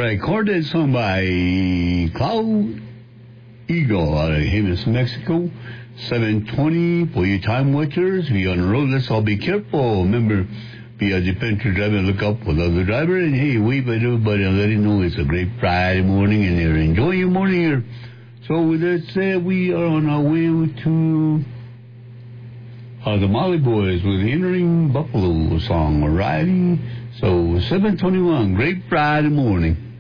right, Cortez song by Cloud Eagle out of Jemez, Mexico. 7:20 for you time watchers. If you're on the road, let's all be careful. Remember, be a defensive driver, look up for the other driver, and hey, wave at everybody and let him know it's a great Friday morning and they're enjoying your morning here. So with that said, we are on our way to the Molly Boys with Entering Buffalo song, alrighty? So 7:21, great Friday morning.